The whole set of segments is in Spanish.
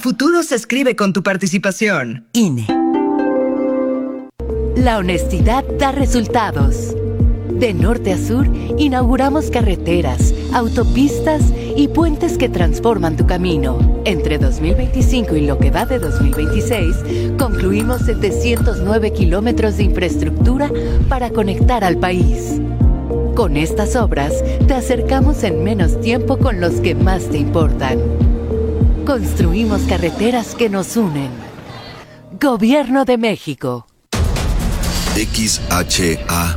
futuro se escribe con tu participación. INE. La honestidad da resultados. De norte a sur, inauguramos carreteras, autopistas y puentes que transforman tu camino. Entre 2025 y lo que va de 2026, concluimos 709 kilómetros de infraestructura para conectar al país. Con estas obras, te acercamos en menos tiempo con los que más te importan. Construimos carreteras que nos unen. Gobierno de México. XHACA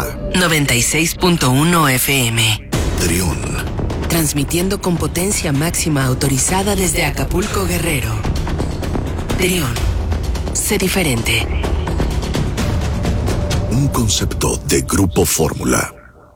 96.1 FM. Trión. Transmitiendo con potencia máxima autorizada desde Acapulco, Guerrero. Trión. Sé diferente. Un concepto de Grupo Fórmula.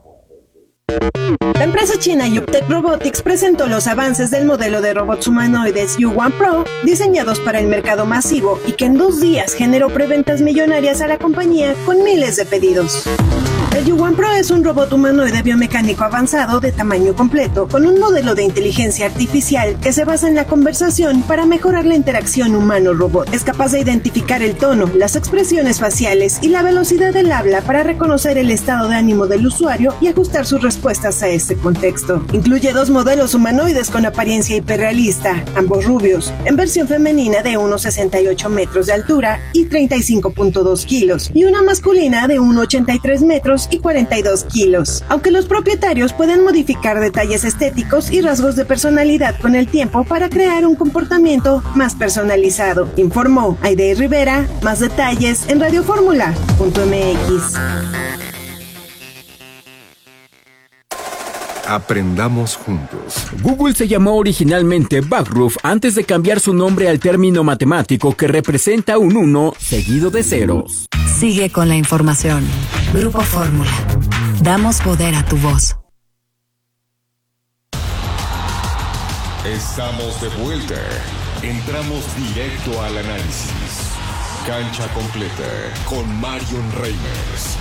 La empresa china Yuktech Robotics presentó los avances del modelo de robots humanoides U1 Pro, diseñados para el mercado masivo y que en 2 días generó preventas millonarias a la compañía con miles de pedidos. El U1 Pro es un robot humanoide biomecánico avanzado de tamaño completo, con un modelo de inteligencia artificial que se basa en la conversación para mejorar la interacción humano-robot. Es capaz de identificar el tono, las expresiones faciales y la velocidad del habla para reconocer el estado de ánimo del usuario y ajustar sus respuestas a este contexto. Incluye 2 modelos humanoides con apariencia hiperrealista, ambos rubios, en versión femenina de 1,68 metros de altura y 35.2 kilos, y una masculina de 1,83 metros y 42 kilos. Aunque los propietarios pueden modificar detalles estéticos y rasgos de personalidad con el tiempo para crear un comportamiento más personalizado, informó Aide Rivera. Más detalles en radioformula.mx. Aprendamos juntos. Google se llamó originalmente Backroof antes de cambiar su nombre al término matemático que representa un 1 seguido de ceros. Sigue con la información. Grupo Fórmula. Damos poder a tu voz. Estamos de vuelta. Entramos directo al análisis. Cancha completa con Marion Reimers.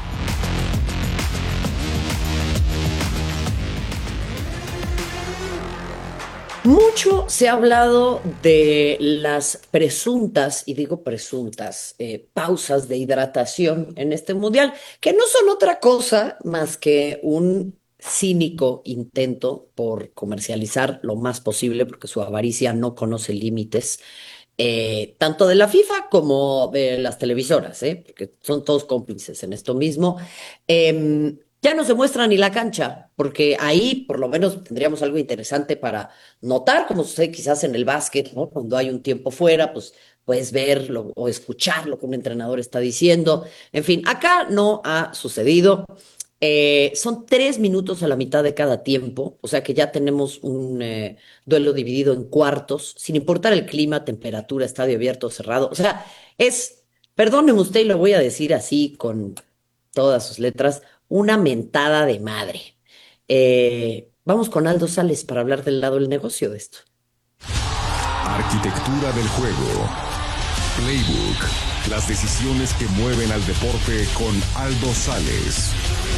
Mucho se ha hablado de las presuntas, y digo presuntas, pausas de hidratación en este mundial, que no son otra cosa más que un cínico intento por comercializar lo más posible, porque su avaricia no conoce límites, tanto de la FIFA como de las televisoras, porque son todos cómplices en esto mismo. Ya no se muestra ni la cancha, porque ahí por lo menos tendríamos algo interesante para notar, como sucede quizás en el básquet, ¿no? Cuando hay un tiempo fuera, pues puedes verlo o escuchar lo que un entrenador está diciendo. En fin, acá no ha sucedido. Son 3 minutos a la mitad de cada tiempo, o sea que ya tenemos un duelo dividido en cuartos, sin importar el clima, temperatura, estadio abierto o cerrado. O sea, perdónenme usted, y lo voy a decir así con todas sus letras, una mentada de madre. Vamos con Aldo Sales para hablar del lado del negocio de esto. Arquitectura del juego. Playbook. Las decisiones que mueven al deporte con Aldo Sales.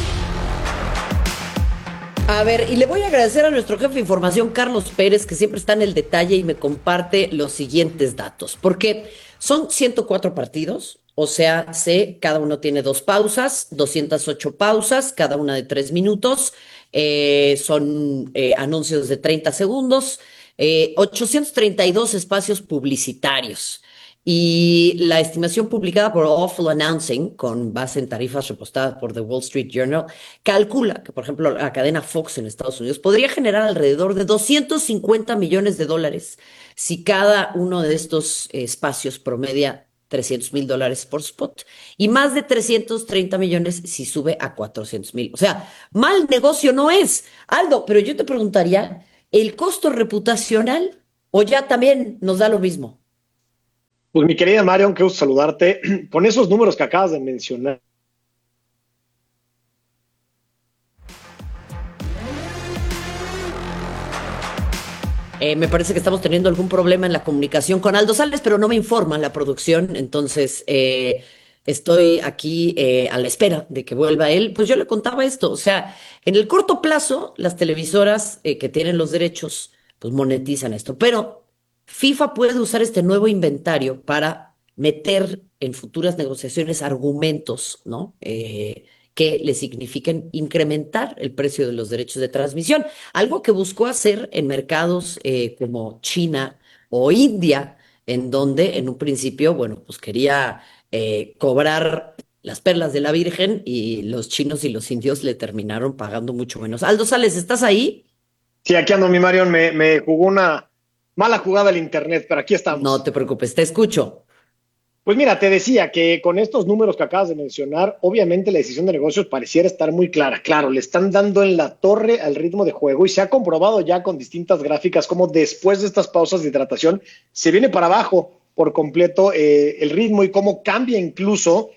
A ver, y le voy a agradecer a nuestro jefe de información, Carlos Pérez, que siempre está en el detalle y me comparte los siguientes datos, porque son 104 partidos. O sea, cada uno tiene 2 pausas, 208 pausas, cada una de 3 minutos. Son anuncios de 30 segundos, 832 espacios publicitarios. Y la estimación publicada por Awful Announcing, con base en tarifas repostadas por The Wall Street Journal, calcula que, por ejemplo, la cadena Fox en Estados Unidos podría generar alrededor de $250 millones si cada uno de estos espacios promedia $300,000 por spot, y más de 330 millones si sube a 400,000. O sea, mal negocio no es. Aldo, pero yo te preguntaría, ¿el costo reputacional o ya también nos da lo mismo? Pues mi querida Marion, qué gusto saludarte. Con esos números que acabas de mencionar, Me parece que estamos teniendo algún problema en la comunicación con Aldo Sales, pero no me informa la producción, entonces estoy aquí a la espera de que vuelva él. Pues yo le contaba esto, o sea, en el corto plazo, las televisoras que tienen los derechos, pues monetizan esto, pero FIFA puede usar este nuevo inventario para meter en futuras negociaciones argumentos, ¿no? Que le signifiquen incrementar el precio de los derechos de transmisión, algo que buscó hacer en mercados como China o India, en donde en un principio, bueno, pues quería cobrar las perlas de la Virgen y los chinos y los indios le terminaron pagando mucho menos. Aldo Sales, ¿estás ahí? Sí, aquí ando, mi Marion, me jugó una mala jugada el internet, pero aquí estamos. No te preocupes, te escucho. Pues mira, te decía que con estos números que acabas de mencionar, obviamente la decisión de negocios pareciera estar muy clara. Claro, le están dando en la torre al ritmo de juego y se ha comprobado ya con distintas gráficas cómo después de estas pausas de hidratación se viene para abajo por completo el ritmo y cómo cambia incluso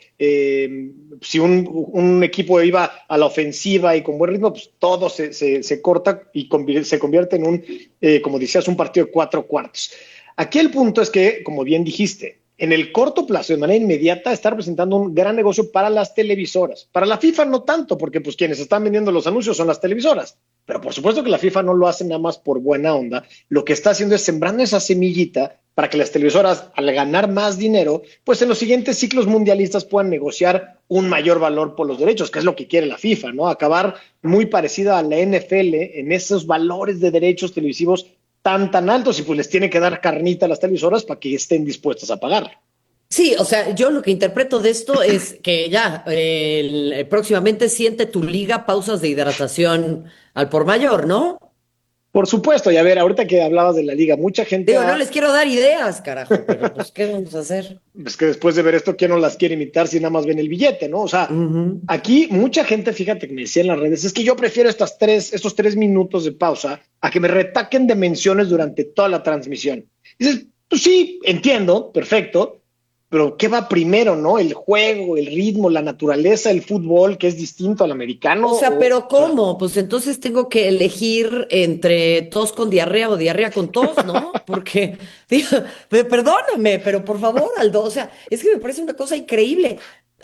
si un equipo iba a la ofensiva y con buen ritmo, pues todo se corta y se convierte en un, como decías, un partido de 4 cuartos. Aquí el punto es que, como bien dijiste, en el corto plazo, de manera inmediata, está representando un gran negocio para las televisoras. Para la FIFA no tanto, porque pues quienes están vendiendo los anuncios son las televisoras. Pero por supuesto que la FIFA no lo hace nada más por buena onda. Lo que está haciendo es sembrando esa semillita para que las televisoras, al ganar más dinero, pues en los siguientes ciclos mundialistas puedan negociar un mayor valor por los derechos, que es lo que quiere la FIFA, ¿no? Acabar muy parecida a la NFL en esos valores de derechos televisivos tan altos y pues les tiene que dar carnita a las televisoras para que estén dispuestas a pagar. Sí, o sea, yo lo que interpreto de esto es que ya próximamente siente tu liga pausas de hidratación al por mayor, ¿no? Por supuesto, y a ver, ahorita que hablabas de la liga, mucha gente... Digo, no les quiero dar ideas, carajo, pero pues, ¿qué vamos a hacer? Es que después de ver esto, ¿quién no las quiere imitar si nada más ven el billete, no? O sea, aquí mucha gente, fíjate que me decía en las redes, es que yo prefiero estos 3 minutos de pausa a que me retaquen de menciones durante toda la transmisión. Dices, pues sí, entiendo, perfecto, pero ¿qué va primero, no? El juego, el ritmo, la naturaleza del fútbol, que es distinto al americano. O sea, ¿pero cómo? Pues entonces tengo que elegir entre tos con diarrea o diarrea con tos, ¿no? Porque, digo, perdóname, pero por favor, Aldo, o sea, es que me parece una cosa increíble.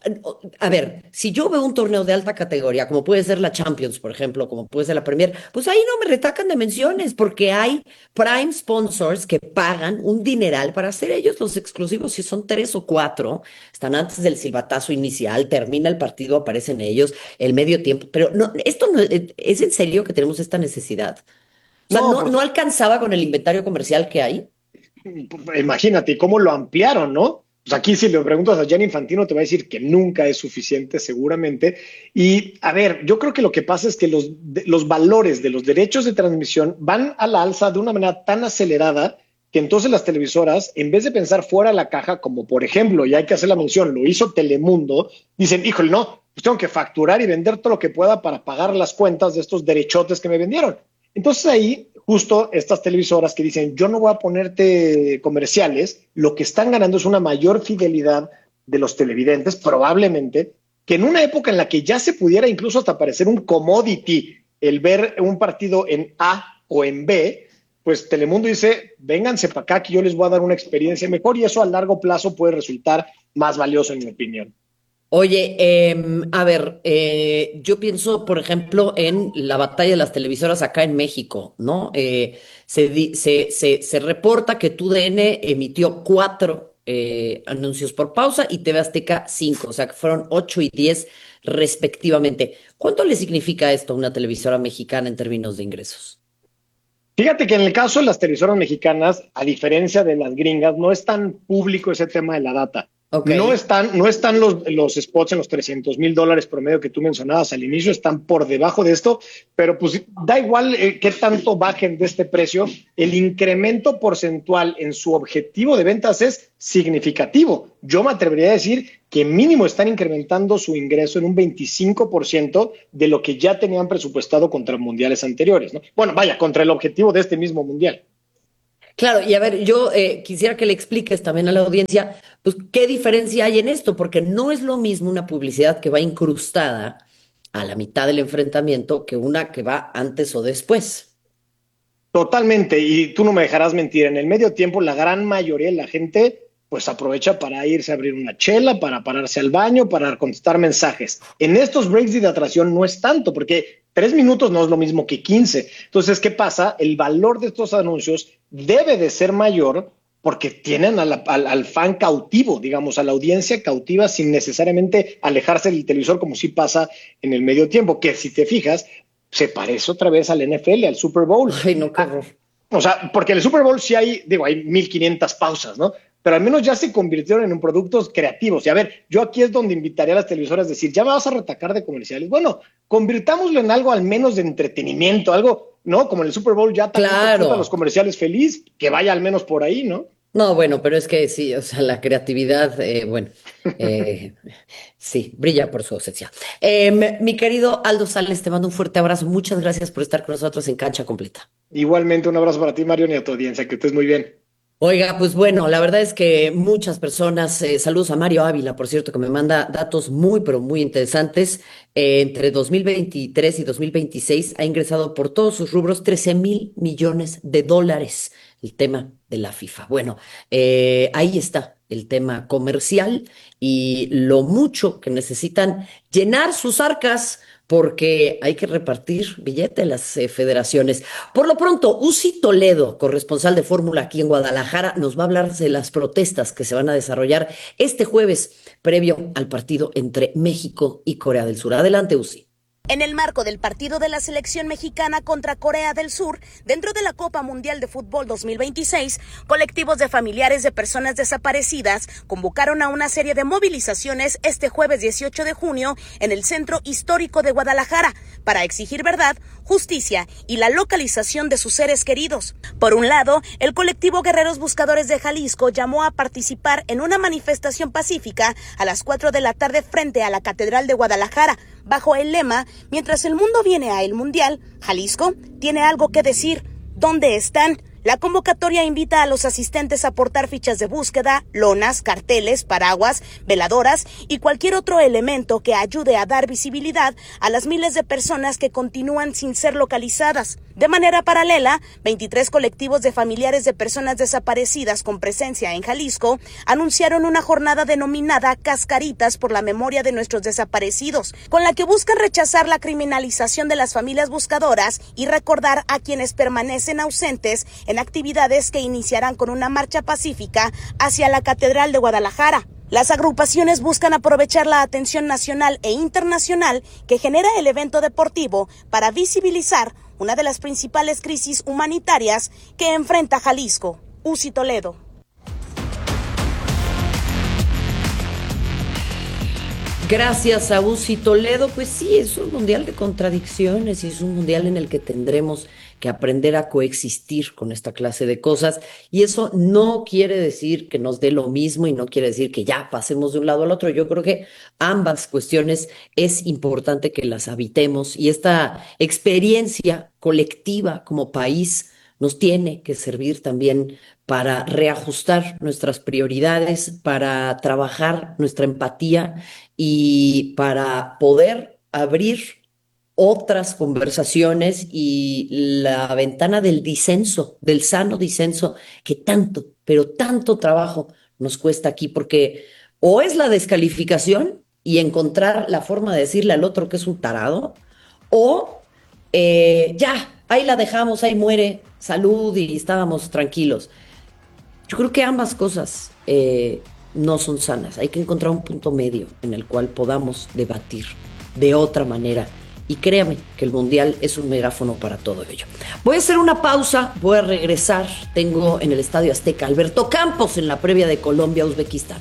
A ver, si yo veo un torneo de alta categoría, como puede ser la Champions, por ejemplo, como puede ser la Premier, pues ahí no me retacan de menciones, porque hay prime sponsors que pagan un dineral para hacer ellos los exclusivos. Si son 3 o 4, están antes del silbatazo inicial, termina el partido, aparecen ellos, el medio tiempo. Pero no, esto no es en serio que tenemos esta necesidad. O sea, no alcanzaba con el inventario comercial que hay. Imagínate cómo lo ampliaron, ¿no? Pues aquí si le preguntas a Gianni Infantino te va a decir que nunca es suficiente seguramente. Y a ver, yo creo que lo que pasa es que los valores de los derechos de transmisión van a la alza de una manera tan acelerada que entonces las televisoras, en vez de pensar fuera de la caja, como por ejemplo, y hay que hacer la mención, lo hizo Telemundo, dicen, híjole, no, pues tengo que facturar y vender todo lo que pueda para pagar las cuentas de estos derechotes que me vendieron. Entonces ahí justo estas televisoras que dicen, yo no voy a ponerte comerciales, lo que están ganando es una mayor fidelidad de los televidentes, probablemente, que en una época en la que ya se pudiera incluso hasta parecer un commodity el ver un partido en A o en B, pues Telemundo dice, vénganse para acá que yo les voy a dar una experiencia mejor y eso a largo plazo puede resultar más valioso en mi opinión. Oye, a ver, yo pienso, por ejemplo, en la batalla de las televisoras acá en México, ¿no? Se reporta que TUDN emitió 4 anuncios por pausa y TV Azteca 5, o sea que fueron 8 y 10 respectivamente. ¿Cuánto le significa esto a una televisora mexicana en términos de ingresos? Fíjate que en el caso de las televisoras mexicanas, a diferencia de las gringas, no es tan público ese tema de la data. Okay. No están los spots en los $300,000 promedio que tú mencionabas al inicio, están por debajo de esto, pero pues da igual qué tanto bajen de este precio, el incremento porcentual en su objetivo de ventas es significativo. Yo me atrevería a decir que mínimo están incrementando su ingreso en un 25% de lo que ya tenían presupuestado contra mundiales anteriores, ¿no? Bueno, vaya, contra el objetivo de este mismo mundial. Claro, y a ver, yo quisiera que le expliques también a la audiencia, pues, ¿qué diferencia hay en esto? Porque no es lo mismo una publicidad que va incrustada a la mitad del enfrentamiento que una que va antes o después. Totalmente, y tú no me dejarás mentir, en el medio tiempo la gran mayoría de la gente pues aprovecha para irse a abrir una chela, para pararse al baño, para contestar mensajes. En estos breaks de hidratación no es tanto, porque 3 minutos no es lo mismo que 15. Entonces, ¿qué pasa? El valor de estos anuncios debe de ser mayor porque tienen al fan cautivo, digamos, a la audiencia cautiva sin necesariamente alejarse del televisor como sí pasa en el medio tiempo, que si te fijas, se parece otra vez al NFL, al Super Bowl. Ay, no, qué horror. O sea, porque en el Super Bowl sí hay 1,500 pausas, ¿no? Pero al menos ya se convirtieron en productos creativos. Y a ver, yo aquí es donde invitaría a las televisoras a decir, ya me vas a retacar de comerciales. Bueno, convirtámoslo en algo al menos de entretenimiento, algo, ¿no? Como en el Super Bowl ya también claro. los comerciales feliz, que vaya al menos por ahí, ¿no? No, bueno, pero es que sí, o sea, la creatividad, sí, brilla por su ausencia. Mi querido Aldo Sales, te mando un fuerte abrazo. Muchas gracias por estar con nosotros en Cancha Completa. Igualmente, un abrazo para ti, Mario, y a tu audiencia, que estés muy bien. Oiga, pues bueno, la verdad es que muchas personas, saludos a Mario Ávila, por cierto, que me manda datos muy, pero muy interesantes. Entre 2023 y 2026 ha ingresado por todos sus rubros 13,000 millones de dólares el tema de la FIFA. Bueno, ahí está el tema comercial y lo mucho que necesitan llenar sus arcas porque hay que repartir billete a las federaciones. Por lo pronto, Uzi Toledo, corresponsal de Fórmula aquí en Guadalajara, nos va a hablar de las protestas que se van a desarrollar este jueves previo al partido entre México y Corea del Sur. Adelante, Uzi. En el marco del partido de la selección mexicana contra Corea del Sur, dentro de la Copa Mundial de Fútbol 2026, colectivos de familiares de personas desaparecidas convocaron a una serie de movilizaciones este jueves 18 de junio en el Centro Histórico de Guadalajara para exigir verdad, justicia y la localización de sus seres queridos. Por un lado, el colectivo Guerreros Buscadores de Jalisco llamó a participar en una manifestación pacífica a las 4 de la tarde frente a la Catedral de Guadalajara, bajo el lema, mientras el mundo viene a el Mundial, Jalisco tiene algo que decir. ¿Dónde están? La convocatoria invita a los asistentes a portar fichas de búsqueda, lonas, carteles, paraguas, veladoras y cualquier otro elemento que ayude a dar visibilidad a las miles de personas que continúan sin ser localizadas. De manera paralela, 23 colectivos de familiares de personas desaparecidas con presencia en Jalisco anunciaron una jornada denominada Cascaritas por la memoria de nuestros desaparecidos, con la que buscan rechazar la criminalización de las familias buscadoras y recordar a quienes permanecen ausentes en actividades que iniciarán con una marcha pacífica hacia la Catedral de Guadalajara. Las agrupaciones buscan aprovechar la atención nacional e internacional que genera el evento deportivo para visibilizar una de las principales crisis humanitarias que enfrenta Jalisco. Uzi Toledo. Gracias a Uzi Toledo. Pues sí, es un mundial de contradicciones y es un mundial en el que tendremos que aprender a coexistir con esta clase de cosas, y eso no quiere decir que nos dé lo mismo y no quiere decir que ya pasemos de un lado al otro. Yo creo que ambas cuestiones es importante que las habitemos, y esta experiencia colectiva como país nos tiene que servir también para reajustar nuestras prioridades, para trabajar nuestra empatía y para poder abrir otras conversaciones y la ventana del disenso, del sano disenso, que tanto, pero tanto trabajo nos cuesta aquí, porque o es la descalificación y encontrar la forma de decirle al otro que es un tarado, o ya, ahí la dejamos, ahí muere, salud y estábamos tranquilos. Yo creo que ambas cosas no son sanas. Hay que encontrar un punto medio en el cual podamos debatir de otra manera. Y créame que el Mundial es un megáfono para todo ello. Voy a hacer una pausa, voy a regresar. Tengo en el Estadio Azteca Alberto Campos en la previa de Colombia-Uzbekistán.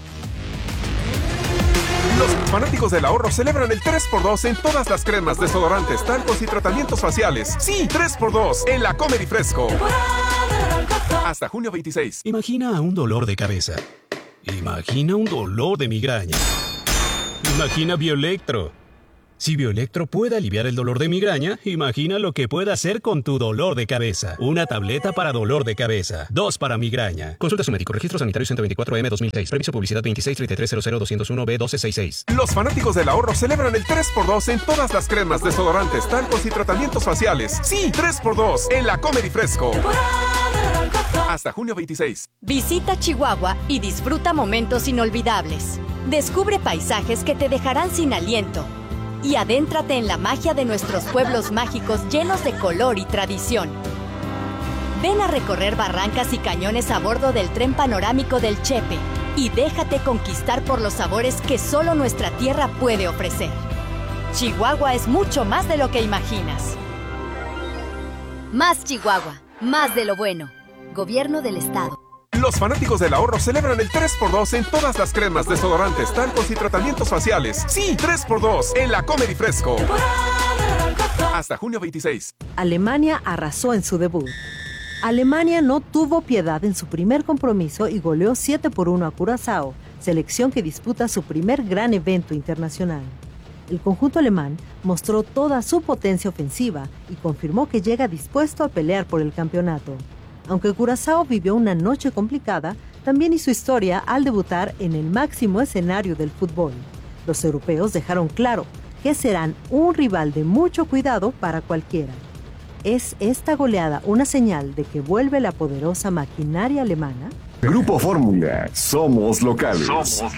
Los fanáticos del ahorro celebran el 3x2 en todas las cremas, desodorantes, talcos y tratamientos faciales. Sí, 3x2 en la Comer y Fresco. Hasta junio 26. Imagina un dolor de cabeza. Imagina un dolor de migraña. Imagina Bioelectro. Si Bioelectro puede aliviar el dolor de migraña, imagina lo que puede hacer con tu dolor de cabeza. Una tableta para dolor de cabeza. 2 para migraña. Consulta a su médico. Registro sanitario 124M 2006. Previso publicidad 2633000201B1266. Los fanáticos del ahorro celebran el 3x2 en todas las cremas, desodorantes, talcos y tratamientos faciales. Sí, 3x2 en la Comer y Fresco. Hasta junio 26. Visita Chihuahua y disfruta momentos inolvidables. Descubre paisajes que te dejarán sin aliento. y adéntrate en la magia de nuestros pueblos mágicos llenos de color y tradición. Ven a recorrer barrancas y cañones a bordo del tren panorámico del Chepe y déjate conquistar por los sabores que solo nuestra tierra puede ofrecer. Chihuahua es mucho más de lo que imaginas. Más Chihuahua, más de lo bueno. Gobierno del Estado. Los fanáticos del ahorro celebran el 3x2 en todas las cremas, desodorantes, talcos y tratamientos faciales. Sí, 3x2 en la Comer y Fresco. Hasta junio 26. Alemania arrasó en su debut. Alemania no tuvo piedad en su primer compromiso y goleó 7-1 a Curazao, selección que disputa su primer gran evento internacional. El conjunto alemán mostró toda su potencia ofensiva y confirmó que llega dispuesto a pelear por el campeonato. Aunque Curazao vivió una noche complicada, también hizo historia al debutar en el máximo escenario del fútbol. Los europeos dejaron claro que serán un rival de mucho cuidado para cualquiera. ¿Es esta goleada una señal de que vuelve la poderosa maquinaria alemana? Grupo Fórmula, somos locales.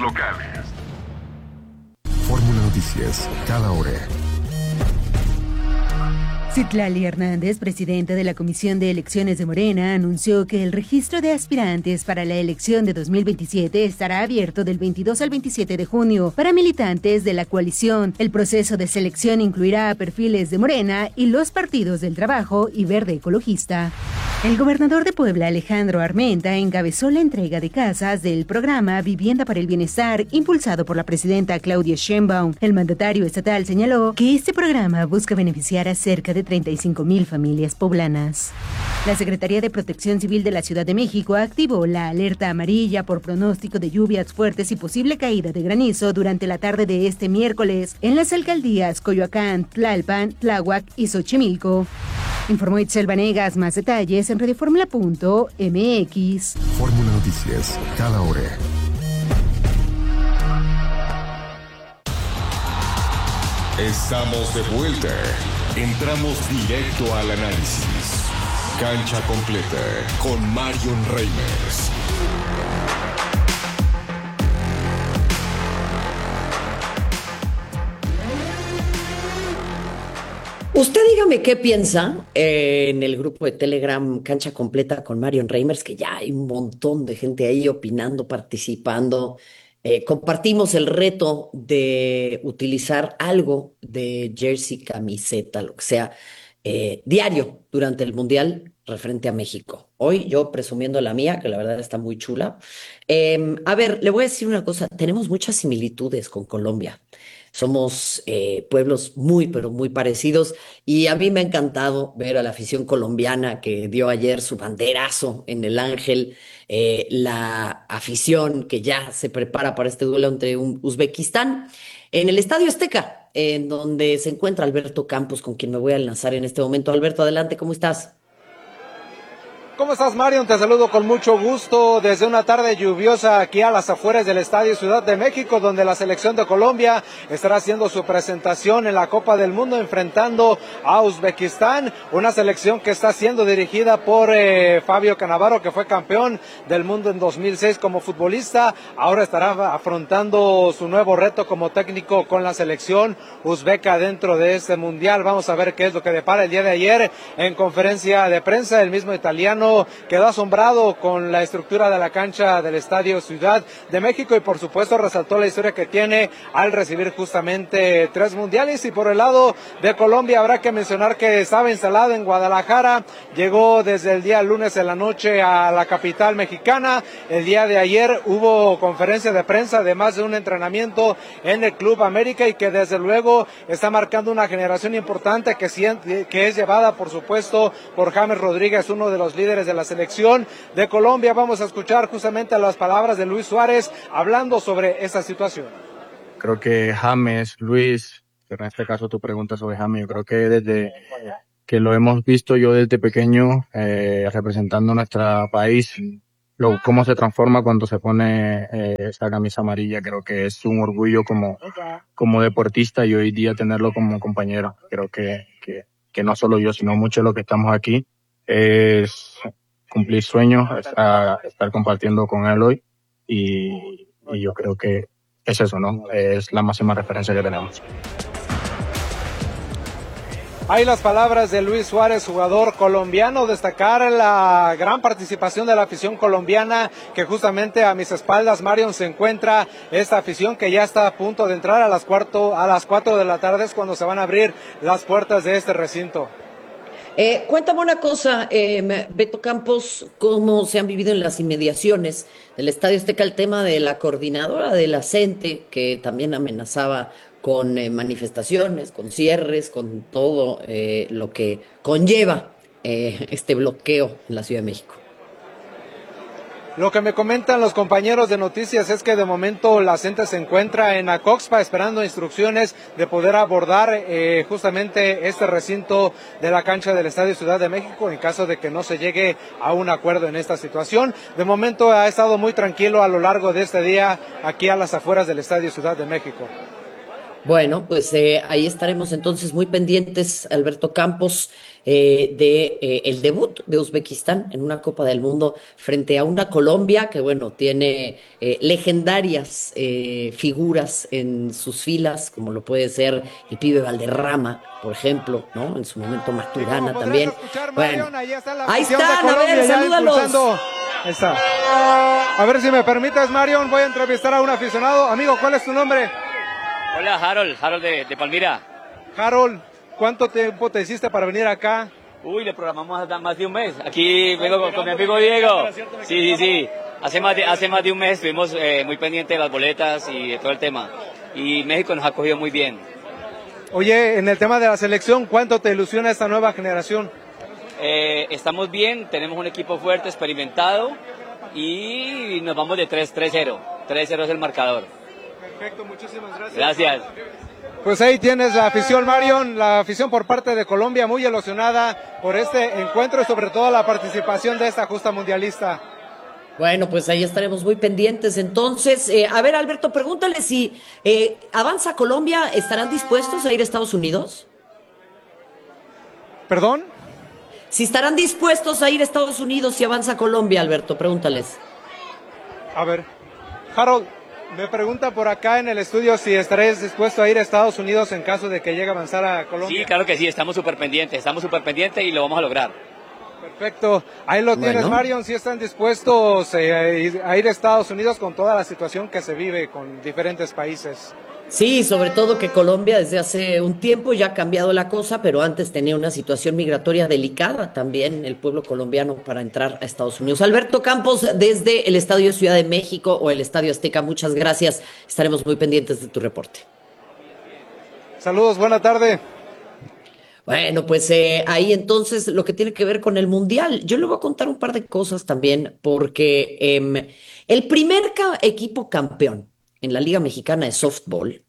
Fórmula Noticias, cada hora. Citlali Hernández, presidenta de la Comisión de Elecciones de Morena, anunció que el registro de aspirantes para la elección de 2027 estará abierto del 22 al 27 de junio para militantes de la coalición. El proceso de selección incluirá a perfiles de Morena y los partidos del Trabajo y Verde Ecologista. El gobernador de Puebla, Alejandro Armenta, encabezó la entrega de casas del programa Vivienda para el Bienestar, impulsado por la presidenta Claudia Sheinbaum. El mandatario estatal señaló que este programa busca beneficiar a cerca de 35,000 familias poblanas. La Secretaría de Protección Civil de la Ciudad de México activó la alerta amarilla por pronóstico de lluvias fuertes y posible caída de granizo durante la tarde de este miércoles en las alcaldías Coyoacán, Tlalpan, Tláhuac y Xochimilco. Informó Itzel Vanegas. Más detalles en radioformula.mx. Fórmula Noticias, cada hora. Estamos de vuelta. Entramos directo al análisis. Cancha completa con Marion Reimers. Usted dígame qué piensa en el grupo de Telegram Cancha Completa con Marion Reimers, que ya hay un montón de gente ahí opinando, participando. Compartimos el reto de utilizar algo de jersey, camiseta, lo que sea, diario durante el Mundial referente a México. Hoy yo presumiendo la mía, que la verdad está muy chula. A ver, le voy a decir una cosa, tenemos muchas similitudes con Colombia. Somos pueblos muy, pero muy parecidos y a mí me ha encantado ver a la afición colombiana que dio ayer su banderazo en el Ángel, la afición que ya se prepara para este duelo entre Uzbekistán en el Estadio Azteca, en donde se encuentra Alberto Campos, con quien me voy a enlazar en este momento. Alberto, adelante, ¿cómo estás? ¿Cómo estás, Marion? Te saludo con mucho gusto desde una tarde lluviosa aquí a las afueras del Estadio Ciudad de México, donde la selección de Colombia estará haciendo su presentación en la Copa del Mundo enfrentando a Uzbekistán, una selección que está siendo dirigida por Fabio Cannavaro, que fue campeón del mundo en 2006 como futbolista. Ahora estará afrontando su nuevo reto como técnico con la selección uzbeca dentro de este mundial. Vamos a ver qué es lo que depara. El día de ayer, en conferencia de prensa, el mismo italiano quedó asombrado con la estructura de la cancha del Estadio Ciudad de México y por supuesto resaltó la historia que tiene al recibir justamente 3 mundiales. Y por el lado de Colombia habrá que mencionar que estaba instalado en Guadalajara, llegó desde el día lunes en la noche a la capital mexicana. El día de ayer hubo conferencia de prensa, además de un entrenamiento en el Club América, y que desde luego está marcando una generación importante que es llevada por supuesto por James Rodríguez, uno de los líderes de la selección de Colombia. Vamos a escuchar justamente las palabras de Luis Suárez hablando sobre esta situación. Creo que James, Luis, en este caso tu pregunta sobre James, yo creo que desde que lo hemos visto yo desde pequeño representando nuestro país, cómo se transforma cuando se pone esa camisa amarilla, creo que es un orgullo como deportista y hoy día tenerlo como compañero. Creo que no solo yo, sino muchos de los que estamos aquí, es cumplir sueños, estar compartiendo con él hoy y yo creo que es eso, ¿no? Es la máxima referencia que tenemos. Hay las palabras de Luis Suárez, jugador colombiano, destacar la gran participación de la afición colombiana, que justamente a mis espaldas, Marion, se encuentra esta afición que ya está a punto de entrar a las 4 de la tarde, es cuando se van a abrir las puertas de este recinto. Cuéntame una cosa, Beto Campos, ¿cómo se han vivido en las inmediaciones del Estadio Azteca el tema de la coordinadora de la CENTE, que también amenazaba con manifestaciones, con cierres, con todo lo que conlleva este bloqueo en la Ciudad de México? Lo que me comentan los compañeros de noticias es que de momento la CENTE se encuentra en Acoxpa esperando instrucciones de poder abordar justamente este recinto de la cancha del Estadio Ciudad de México en caso de que no se llegue a un acuerdo en esta situación. De momento ha estado muy tranquilo a lo largo de este día aquí a las afueras del Estadio Ciudad de México. Bueno, pues ahí estaremos entonces muy pendientes, Alberto Campos, el debut de Uzbekistán en una Copa del Mundo frente a una Colombia que, bueno, tiene legendarias figuras en sus filas, como lo puede ser el Pibe Valderrama, por ejemplo, ¿no? En su momento Maturana también. Bueno, ahí están, a ver, salúdalos. Ahí está. A ver si me permites, Marion, voy a entrevistar a un aficionado. Amigo, ¿cuál es tu nombre? Hola, Harold de Palmira. Harold, ¿cuánto tiempo te hiciste para venir acá? Uy, le programamos hasta más de un mes. Aquí vengo con mi amigo Diego. Sí. Hace más de un mes estuvimos muy pendientes de las boletas y de todo el tema. Y México nos ha acogido muy bien. Oye, en el tema de la selección, ¿cuánto te ilusiona esta nueva generación? Estamos bien, tenemos un equipo fuerte, experimentado y nos vamos de 3-0. 3-0 es el marcador. Perfecto, muchísimas gracias. Gracias. Pues ahí tienes la afición, Marion, la afición por parte de Colombia muy ilusionada por este encuentro y sobre todo la participación de esta justa mundialista. Bueno, pues ahí estaremos muy pendientes. Entonces, a ver, Alberto, pregúntale si avanza Colombia, ¿estarán dispuestos a ir a Estados Unidos? ¿Perdón? Si estarán dispuestos a ir a Estados Unidos si avanza Colombia, Alberto, pregúntales. A ver, Harold, me pregunta por acá en el estudio si estaréis dispuesto a ir a Estados Unidos en caso de que llegue a avanzar a Colombia. Sí, claro que sí, estamos súper pendientes y lo vamos a lograr. Perfecto, ahí lo tienes, Marion, si están dispuestos a ir a Estados Unidos con toda la situación que se vive con diferentes países. Sí, sobre todo que Colombia desde hace un tiempo ya ha cambiado la cosa, pero antes tenía una situación migratoria delicada también el pueblo colombiano para entrar a Estados Unidos. Alberto Campos, desde el Estadio Ciudad de México o el Estadio Azteca, muchas gracias. Estaremos muy pendientes de tu reporte. Saludos, buena tarde. Bueno, pues ahí entonces lo que tiene que ver con el Mundial. Yo le voy a contar un par de cosas también, porque el primer equipo campeón en la Liga Mexicana de Softball,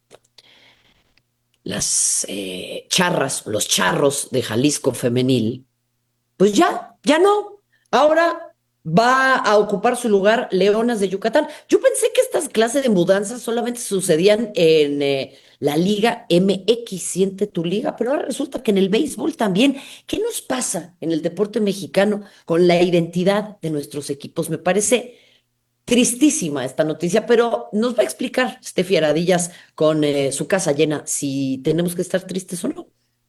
las los Charros de Jalisco femenil, pues ya no. Ahora va a ocupar su lugar Leonas de Yucatán. Yo pensé que estas clases de mudanzas solamente sucedían en la Liga MX, Siente tu Liga, pero ahora resulta que en el béisbol también. ¿Qué nos pasa en el deporte mexicano con la identidad de nuestros equipos? Me parece tristísima esta noticia, pero nos va a explicar Steffi Aradillas con su casa llena si tenemos que estar tristes o no.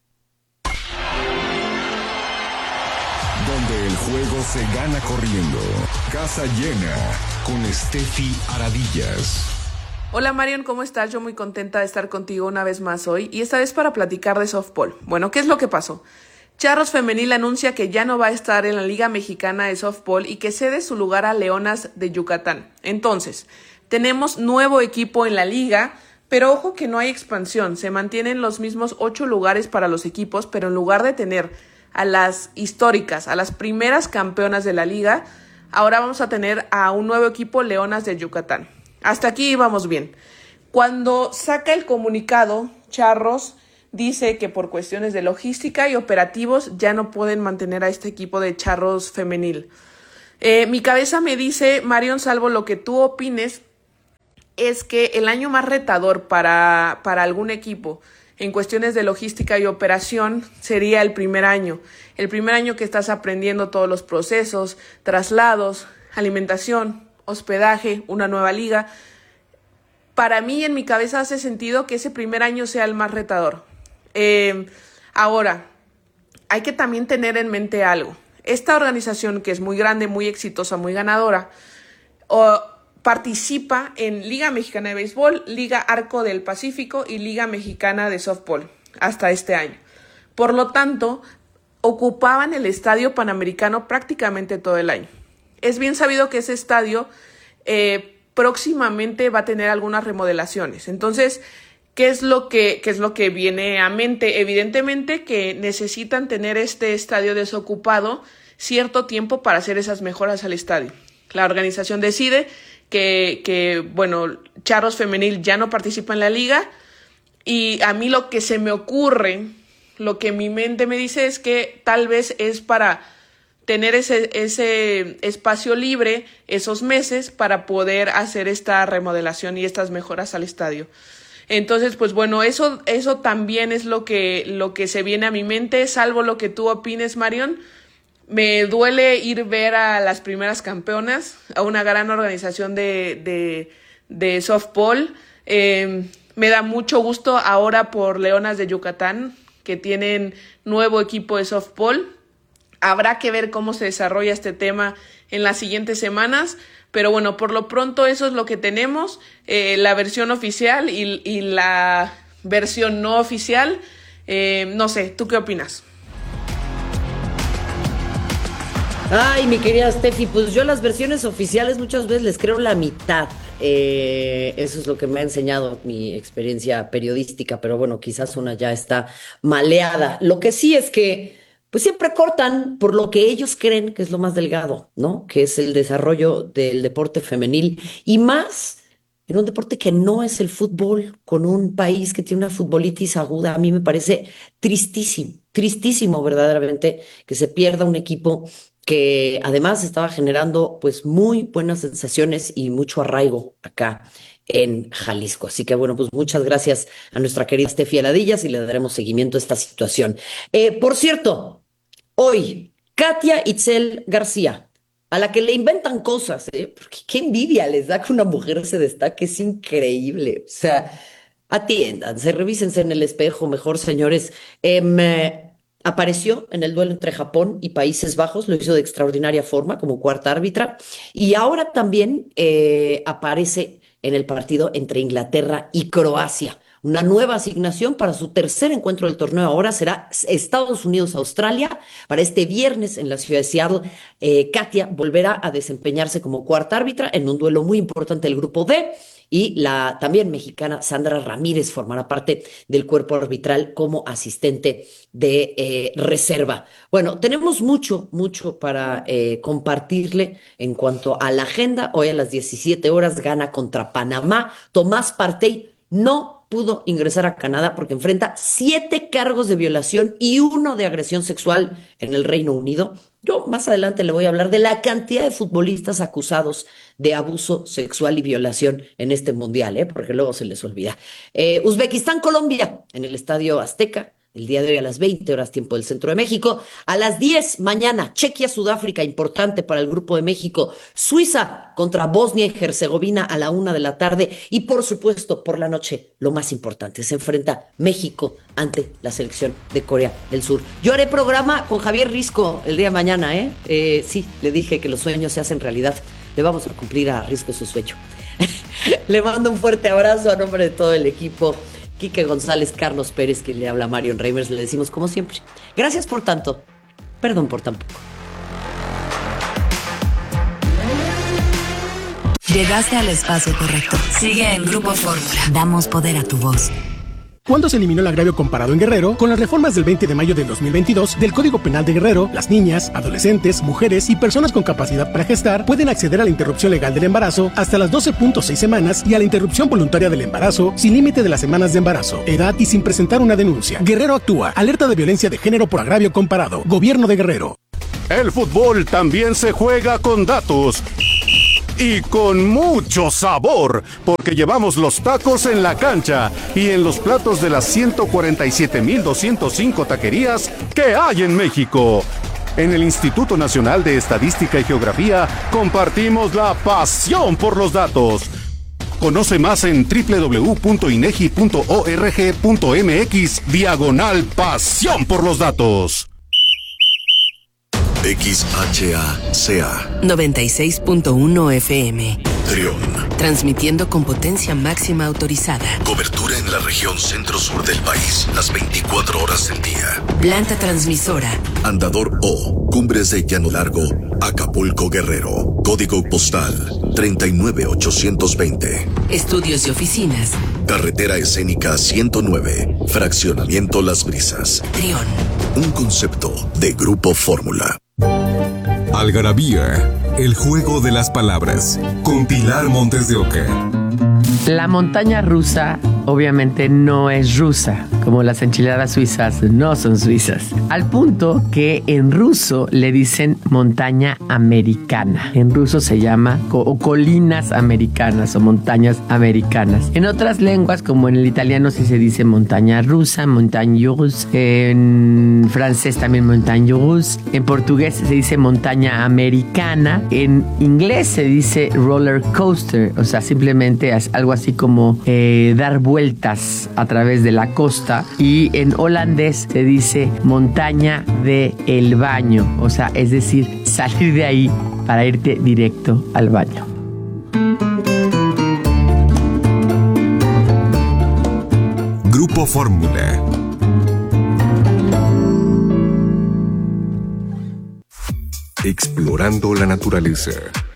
Donde el juego se gana corriendo. Casa llena con Steffi Aradillas. Hola Marion, ¿cómo estás? Yo muy contenta de estar contigo una vez más hoy y esta vez para platicar de softball. Bueno, ¿qué es lo que pasó? Charros Femenil anuncia que ya no va a estar en la Liga Mexicana de Softball y que cede su lugar a Leonas de Yucatán. Entonces, tenemos nuevo equipo en la liga, pero ojo que no hay expansión. Se mantienen los mismos 8 lugares para los equipos, pero en lugar de tener a las históricas, a las primeras campeonas de la liga, ahora vamos a tener a un nuevo equipo, Leonas de Yucatán. Hasta aquí íbamos bien. Cuando saca el comunicado, Charros dice que por cuestiones de logística y operativos ya no pueden mantener a este equipo de Charros femenil. Mi cabeza me dice, Marion, salvo lo que tú opines, es que el año más retador para algún equipo en cuestiones de logística y operación sería el primer año. El primer año que estás aprendiendo todos los procesos, traslados, alimentación, hospedaje, una nueva liga. Para mí, en mi cabeza hace sentido que ese primer año sea el más retador. Ahora, hay que también tener en mente algo. Esta organización, que es muy grande, muy exitosa, muy ganadora, participa en Liga Mexicana de Béisbol, Liga Arco del Pacífico y Liga Mexicana de Softball hasta este año. Por lo tanto, ocupaban el Estadio Panamericano prácticamente todo el año. Es bien sabido que ese estadio próximamente va a tener algunas remodelaciones. Entonces, ¿qué es lo que viene a mente? Evidentemente que necesitan tener este estadio desocupado cierto tiempo para hacer esas mejoras al estadio. La organización decide que Charros Femenil ya no participa en la liga, y a mí lo que se me ocurre, lo que mi mente me dice es que tal vez es para tener ese espacio libre, esos meses, para poder hacer esta remodelación y estas mejoras al estadio. Entonces, pues bueno, eso también es lo que se viene a mi mente, salvo lo que tú opines, Marion. Me duele ir ver a las primeras campeonas, a una gran organización de softball. Me da mucho gusto ahora por Leonas de Yucatán, que tienen nuevo equipo de softball. Habrá que ver cómo se desarrolla este tema en las siguientes semanas, pero bueno, por lo pronto eso es lo que tenemos, la versión oficial y la versión no oficial. No sé, ¿tú qué opinas? Ay, mi querida Steffi, pues yo las versiones oficiales muchas veces les creo la mitad. Eso es lo que me ha enseñado mi experiencia periodística, pero bueno, quizás una ya está maleada. Lo que sí es que pues siempre cortan por lo que ellos creen que es lo más delgado, ¿no? Que es el desarrollo del deporte femenil, y más en un deporte que no es el fútbol, con un país que tiene una futbolitis aguda. A mí me parece tristísimo verdaderamente que se pierda un equipo que además estaba generando pues muy buenas sensaciones y mucho arraigo acá en Jalisco. Así que bueno, pues muchas gracias a nuestra querida Steffi Aladillas y le daremos seguimiento a esta situación. Por cierto, hoy, Katia Itzel García, a la que le inventan cosas, porque qué envidia les da que una mujer se destaque, es increíble. O sea, atiéndanse, revísense en el espejo, mejor, señores. Apareció en el duelo entre Japón y Países Bajos, lo hizo de extraordinaria forma como cuarta árbitra, y ahora también aparece en el partido entre Inglaterra y Croacia. Una nueva asignación para su tercer encuentro del torneo. Ahora será Estados Unidos-Australia para este viernes en la ciudad de Seattle. Katia volverá a desempeñarse como cuarta árbitra en un duelo muy importante del grupo D, y la también mexicana Sandra Ramírez formará parte del cuerpo arbitral como asistente de reserva. Bueno, tenemos mucho para compartirle en cuanto a la agenda. Hoy a las 17 horas gana contra Panamá. Tomás Partey no pudo ingresar a Canadá porque enfrenta 7 cargos de violación y 1 de agresión sexual en el Reino Unido. Yo más adelante le voy a hablar de la cantidad de futbolistas acusados de abuso sexual y violación en este mundial, porque luego se les olvida. Uzbekistán-Colombia en el Estadio Azteca. El día de hoy a las 20 horas tiempo del Centro de México. A las 10 mañana, Chequia-Sudáfrica, importante para el Grupo de México. Suiza contra Bosnia y Herzegovina a la 1 de la tarde. Y por supuesto, por la noche, lo más importante, se enfrenta México ante la selección de Corea del Sur. Yo haré programa con Javier Risco el día de mañana, sí, le dije que los sueños se hacen realidad. Le vamos a cumplir a Risco su sueño. Le mando un fuerte abrazo a nombre de todo el equipo. Quique González, Carlos Pérez, que le habla a Marion Reimers, le decimos como siempre, gracias por tanto, perdón por tan poco. Llegaste al espacio correcto. Sigue en Grupo Fórmula. Damos poder a tu voz. ¿Cuándo se eliminó el agravio comparado en Guerrero? Con las reformas del 20 de mayo del 2022 del Código Penal de Guerrero, las niñas, adolescentes, mujeres y personas con capacidad para gestar pueden acceder a la interrupción legal del embarazo hasta las 12.6 semanas y a la interrupción voluntaria del embarazo sin límite de las semanas de embarazo, edad y sin presentar una denuncia. Guerrero actúa. Alerta de violencia de género por agravio comparado. Gobierno de Guerrero. El fútbol también se juega con datos. Y con mucho sabor, porque llevamos los tacos en la cancha y en los platos de las 147,205 taquerías que hay en México. En el Instituto Nacional de Estadística y Geografía compartimos la pasión por los datos. Conoce más en www.inegi.org.mx/pasión por los datos. XHACA 96.1 FM. Trión. Transmitiendo con potencia máxima autorizada. Cobertura en la región centro-sur del país, las 24 horas del día. Planta transmisora. Andador O, Cumbres de Llano Largo, Acapulco, Guerrero. Código postal 39820. Estudios y oficinas. Carretera Escénica 109, Fraccionamiento Las Brisas. Trión. Un concepto de Grupo Fórmula. Algarabía, el juego de las palabras, con Pilar Montes de Oca. La montaña rusa obviamente no es rusa, como las enchiladas suizas no son suizas. Al punto que en ruso le dicen montaña americana. En ruso se llama colinas americanas o montañas americanas. En otras lenguas, como en el italiano, sí se dice montaña rusa, montagne russe. En francés también montagne russe. En portugués se dice montaña americana. En inglés se dice roller coaster, o sea, simplemente es algo así como dar vueltas a través de la costa. Y en holandés se dice montaña de el baño, o sea, es decir, salir de ahí para irte directo al baño. Grupo Fórmula. Explorando la naturaleza.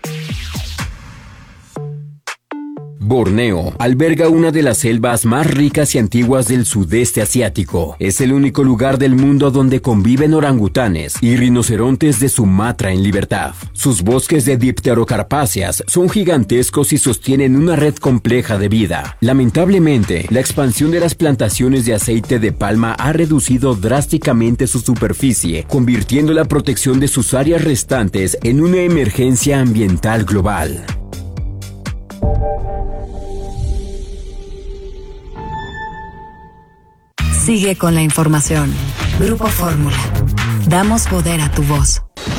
Borneo alberga una de las selvas más ricas y antiguas del sudeste asiático. Es el único lugar del mundo donde conviven orangutanes y rinocerontes de Sumatra en libertad. Sus bosques de dipterocarpáceas son gigantescos y sostienen una red compleja de vida. Lamentablemente, la expansión de las plantaciones de aceite de palma ha reducido drásticamente su superficie, convirtiendo la protección de sus áreas restantes en una emergencia ambiental global. Sigue con la información. Grupo Fórmula. Damos poder a tu voz.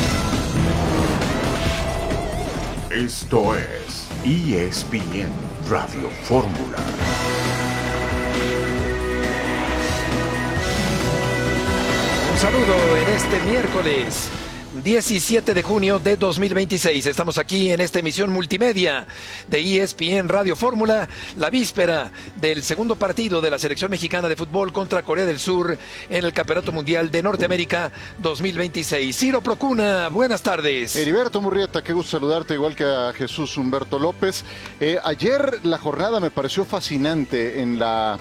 Esto es ESPN Radio Fórmula. Un saludo en este miércoles 17 de junio de 2026. Estamos aquí en esta emisión multimedia de ESPN Radio Fórmula, la víspera del segundo partido de la selección mexicana de fútbol contra Corea del Sur en el Campeonato Mundial de Norteamérica 2026. Ciro Procuna, buenas tardes. Heriberto Murrieta, qué gusto saludarte, igual que a Jesús Humberto López. Ayer la jornada me pareció fascinante en la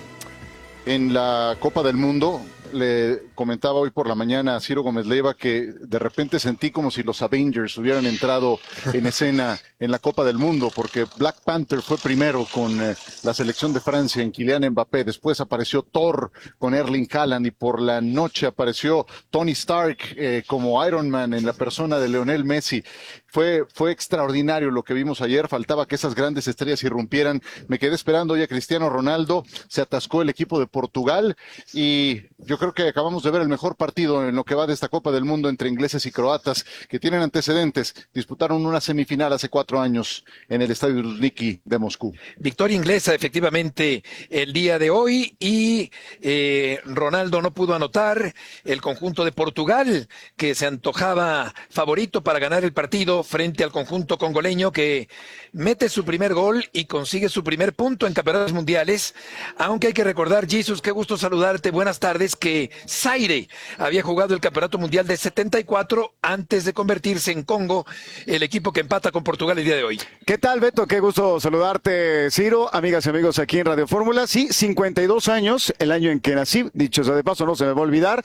Copa del Mundo. Le comentaba hoy por la mañana a Ciro Gómez Leiva que de repente sentí como si los Avengers hubieran entrado en escena en la Copa del Mundo, porque Black Panther fue primero con la selección de Francia en Kylian Mbappé, después apareció Thor con Erling Haaland y por la noche apareció Tony Stark como Iron Man en la persona de Lionel Messi. Fue extraordinario lo que vimos ayer, faltaba que esas grandes estrellas irrumpieran. Me quedé esperando hoy a Cristiano Ronaldo, se atascó el equipo de Portugal y yo creo que acabamos de ver el mejor partido en lo que va de esta Copa del Mundo entre ingleses y croatas, que tienen antecedentes. Disputaron una semifinal hace 4 años en el Estadio Luzhniki de Moscú. Victoria inglesa efectivamente el día de hoy y Ronaldo no pudo anotar. El conjunto de Portugal, que se antojaba favorito para ganar el partido frente al conjunto congoleño, que mete su primer gol y consigue su primer punto en campeonatos mundiales. Aunque hay que recordar, Jesús, qué gusto saludarte, buenas tardes, que Zaire había jugado el campeonato mundial de 74 antes de convertirse en Congo, el equipo que empata con Portugal el día de hoy. ¿Qué tal, Beto? Qué gusto saludarte, Ciro, amigas y amigos aquí en Radio Fórmula. Sí, 52 años, el año en que nací, dicho sea de paso, no se me va a olvidar.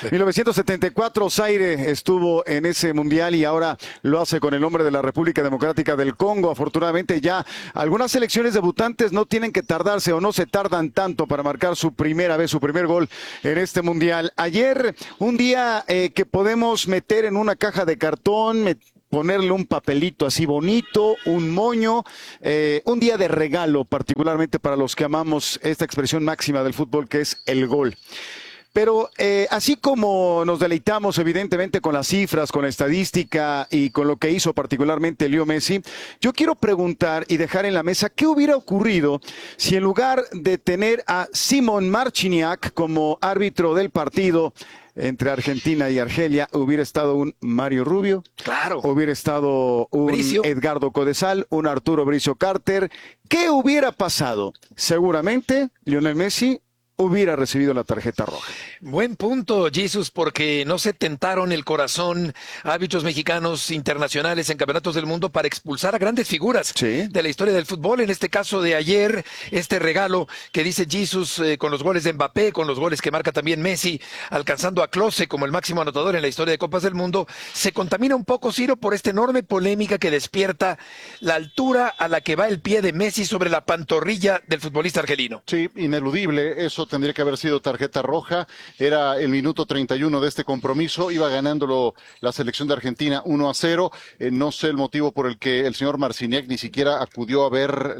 1974, Zaire estuvo en ese mundial y ahora lo hace con el nombre de la República Democrática del Congo. Afortunadamente ya algunas selecciones debutantes no tienen que tardarse o no se tardan tanto para marcar su primera vez, su primer gol en este mundial. Ayer, un día que podemos meter en una caja de cartón, ponerle un papelito así bonito, un moño, un día de regalo, particularmente para los que amamos esta expresión máxima del fútbol que es el gol. Pero así como nos deleitamos evidentemente con las cifras, con la estadística y con lo que hizo particularmente Leo Messi, yo quiero preguntar y dejar en la mesa qué hubiera ocurrido si en lugar de tener a Simon Marciniak como árbitro del partido, entre Argentina y Argelia, hubiera estado un Mario Rubio. Claro. Hubiera estado un Bricio. Edgardo Codesal, un Arturo Bricio Carter. ¿Qué hubiera pasado? Seguramente Lionel Messi hubiera recibido la tarjeta roja. Buen punto, Jesus, porque no se tentaron el corazón árbitros mexicanos internacionales en campeonatos del mundo para expulsar a grandes figuras de la historia del fútbol. En este caso de ayer, este regalo que dice Jesus con los goles de Mbappé, con los goles que marca también Messi, alcanzando a Klose como el máximo anotador en la historia de Copas del Mundo, se contamina un poco, Ciro, por esta enorme polémica que despierta la altura a la que va el pie de Messi sobre la pantorrilla del futbolista argelino. Sí, ineludible, eso tendría que haber sido tarjeta roja. Era el minuto 31 de este compromiso, iba ganándolo la selección de Argentina 1-0. No sé el motivo por el que el señor Marciniak ni siquiera acudió a ver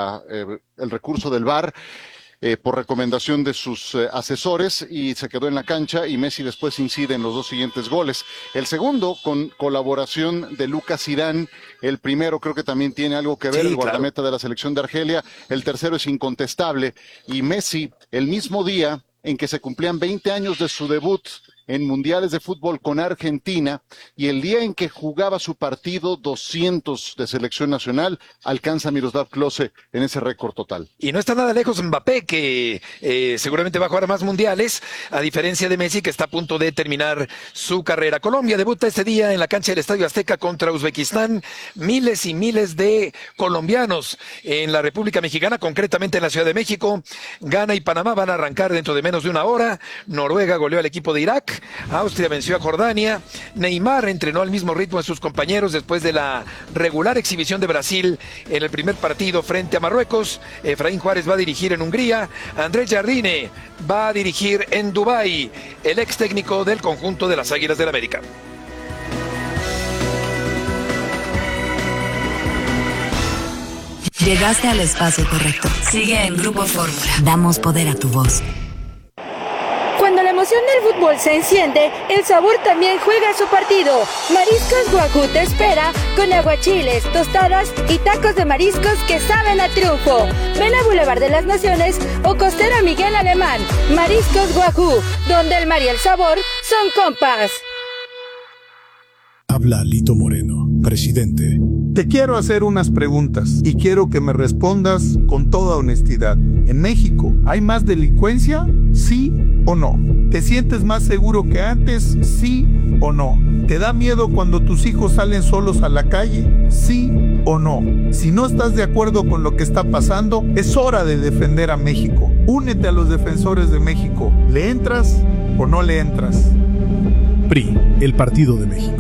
el recurso del VAR. Por recomendación de sus asesores, y se quedó en la cancha, y Messi después incide en los dos siguientes goles. El segundo, con colaboración de Lucas Zidane. El primero creo que también tiene algo que ver, el guardameta de la selección de Argelia. El tercero es incontestable. Y Messi, el mismo día en que se cumplían 20 años de su debut en mundiales de fútbol con Argentina, y el día en que jugaba su partido 200 de selección nacional, alcanza Miroslav Klose en ese récord total. Y no está nada lejos Mbappé, que seguramente va a jugar más mundiales, a diferencia de Messi, que está a punto de terminar su carrera. Colombia debuta este día en la cancha del Estadio Azteca contra Uzbekistán. Miles y miles de colombianos en la República Mexicana, concretamente en la Ciudad de México. Ghana y Panamá van a arrancar dentro de menos de una hora. Noruega goleó al equipo de Irak. Austria venció a Jordania. Neymar entrenó al mismo ritmo de sus compañeros después de la regular exhibición de Brasil en el primer partido frente a Marruecos. Efraín Juárez va a dirigir en Hungría. Andrés Jardine va a dirigir en Dubái, el ex técnico del conjunto de las Águilas del América. Llegaste al espacio correcto. Sigue en Grupo Fórmula. Damos poder a tu voz. Cuando la emoción del fútbol se enciende, el sabor también juega su partido. Mariscos Guajú te espera con aguachiles, tostadas y tacos de mariscos que saben a triunfo. Ven a Boulevard de las Naciones o Costera Miguel Alemán. Mariscos Guajú, donde el mar y el sabor son compas. Habla Lito Moreno, presidente. Te quiero hacer unas preguntas y quiero que me respondas con toda honestidad. ¿En México hay más delincuencia? ¿Sí o no? ¿Te sientes más seguro que antes? ¿Sí o no? ¿Te da miedo cuando tus hijos salen solos a la calle? ¿Sí o no? Si no estás de acuerdo con lo que está pasando, es hora de defender a México. Únete a los defensores de México. ¿Le entras o no le entras? PRI, el Partido de México.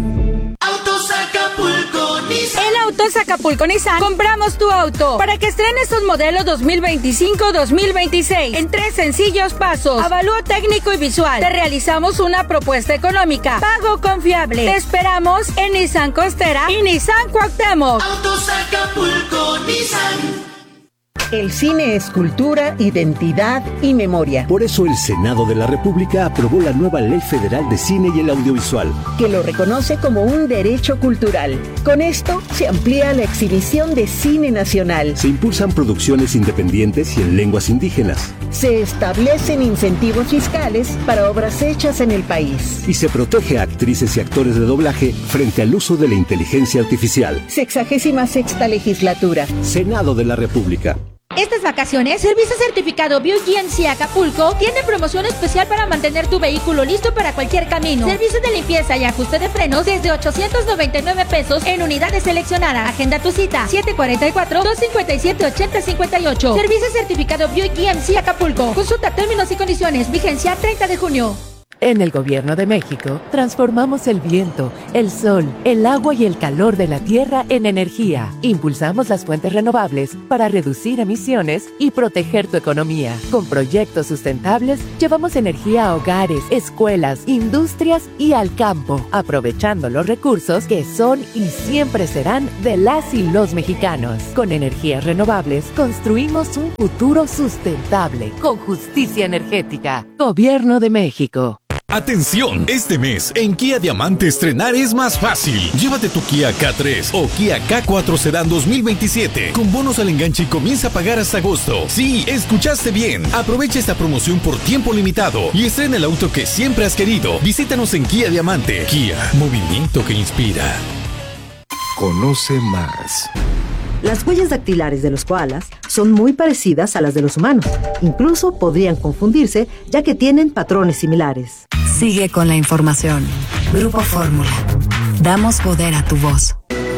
En Autos Acapulco Nissan compramos tu auto para que estrenes un modelo 2025-2026 en 3 sencillos pasos. Avalúo técnico y visual. Te realizamos una propuesta económica. Pago confiable. Te esperamos en Nissan Costera y Nissan Cuauhtémoc. Autos Acapulco Nissan. El cine es cultura, identidad y memoria. Por eso el Senado de la República aprobó la nueva Ley Federal de Cine y el Audiovisual, que lo reconoce como un derecho cultural. Con esto se amplía la exhibición de cine nacional. Se impulsan producciones independientes y en lenguas indígenas. Se establecen incentivos fiscales para obras hechas en el país. Y se protege a actrices y actores de doblaje frente al uso de la inteligencia artificial. 66ª legislatura. Senado de la República. Estas vacaciones, Servicio Certificado BioGMC Acapulco tiene promoción especial para mantener tu vehículo listo para cualquier camino. Servicio de limpieza y ajuste de frenos desde 899 pesos en unidades seleccionadas. Agenda tu cita 744-257-8058. Servicio Certificado BioGMC Acapulco. Consulta términos y condiciones. Vigencia 30 de junio. En el Gobierno de México, transformamos el viento, el sol, el agua y el calor de la tierra en energía. Impulsamos las fuentes renovables para reducir emisiones y proteger tu economía. Con proyectos sustentables, llevamos energía a hogares, escuelas, industrias y al campo, aprovechando los recursos que son y siempre serán de las y los mexicanos. Con energías renovables, construimos un futuro sustentable, con justicia energética. Gobierno de México. Atención, este mes en Kia Diamante estrenar es más fácil. Llévate tu Kia K3 o Kia K4 Sedan 2027 con bonos al enganche y comienza a pagar hasta agosto. Sí, escuchaste bien. Aprovecha esta promoción por tiempo limitado y estrena el auto que siempre has querido. Visítanos en Kia Diamante. Kia, movimiento que inspira. Conoce más. Las huellas dactilares de los koalas son muy parecidas a las de los humanos. Incluso podrían confundirse, ya que tienen patrones similares. Sigue con la información. Grupo Fórmula. Damos poder a tu voz.